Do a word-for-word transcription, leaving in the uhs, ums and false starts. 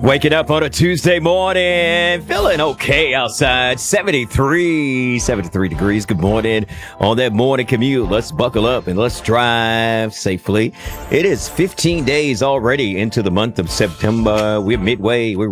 Waking up on a Tuesday morning, feeling okay outside, seventy-three, seventy-three degrees. Good morning on that morning commute. Let's buckle up and let's drive safely. It is fifteen days already into the month of September. We're midway. We're